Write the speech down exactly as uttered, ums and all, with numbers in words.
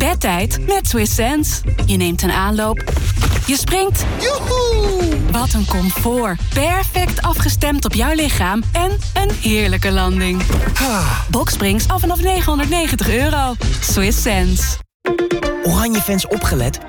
Bedtijd met Swiss Sense. Je neemt een aanloop. Je springt. Joehoe! Wat een comfort. Perfect afgestemd op jouw lichaam. En een heerlijke landing. Boxsprings af vanaf negenhonderdnegentig euro. Swiss Sense. Oranje fans opgelet.